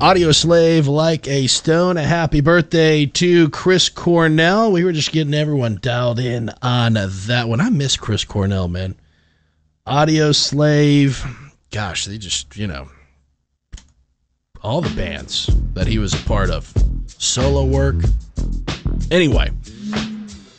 Audio Slave Like a Stone. A happy birthday to Chris Cornell. We were just getting everyone dialed in on that one. I miss Chris Cornell, man. Audio Slave. Gosh, they just, all the bands that he was a part of. Solo work. Anyway,